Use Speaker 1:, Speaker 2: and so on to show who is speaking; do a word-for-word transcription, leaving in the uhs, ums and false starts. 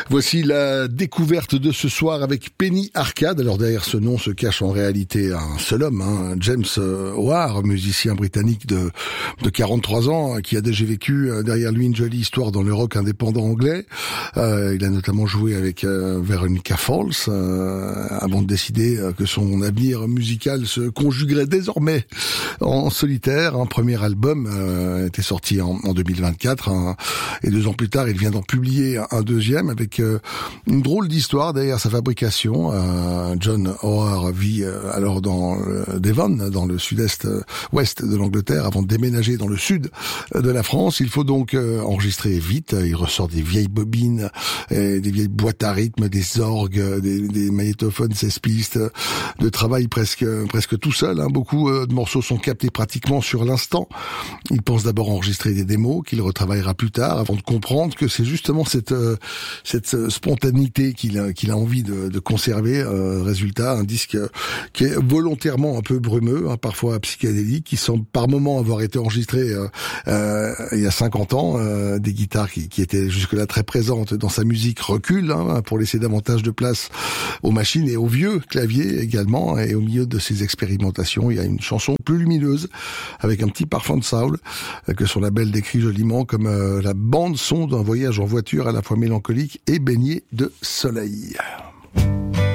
Speaker 1: Voici la découverte de ce soir avec Penny Arcade. Alors derrière ce nom se cache en réalité un seul homme, hein, James O'Hare, musicien britannique de, de quarante-trois ans, qui a déjà vécu derrière lui une jolie histoire dans le rock indépendant anglais. Euh, il a notamment joué avec euh, Veronica Falls, euh, avant de décider euh, que son avenir musical se conjuguerait désormais en solitaire. Un premier album euh, était sorti en, en deux mille vingt-quatre, hein, et deux ans plus tard, il vient d'en publier un deuxième avec euh, une drôle d'histoire derrière sa fabrication. Euh, John O'Hare vit euh, alors dans le Devon, dans le sud-est euh, ouest de l'Angleterre, avant de déménager dans le sud de la France. Il faut donc euh, enregistrer vite. Il ressort des vieilles bobines, et des vieilles boîtes à rythme, des orgues, des, des magnétophones seize pistes, de travail presque presque tout seul. Hein. Beaucoup euh, de morceaux sont captés pratiquement sur l'instant. Il pense d'abord enregistrer des démos qu'il retravaillera plus tard, avant de comprendre que c'est justement cette euh, cette spontanéité qu'il a, qu'il a envie de, de conserver. Euh, résultat, un disque qui est volontairement un peu brumeux, hein, parfois psychédélique, qui semble par moments avoir été enregistré euh, euh, il y a cinquante ans. Euh, des guitares qui, qui étaient jusque-là très présentes dans sa musique reculent, hein, pour laisser davantage de place aux machines et aux vieux claviers également. Et au milieu de ces expérimentations, il y a une chanson plus lumineuse, avec un petit parfum de soul, que son label décrit joliment comme euh, la bande-son d'un voyage en voiture à la fois mélancolique et baigné de soleil.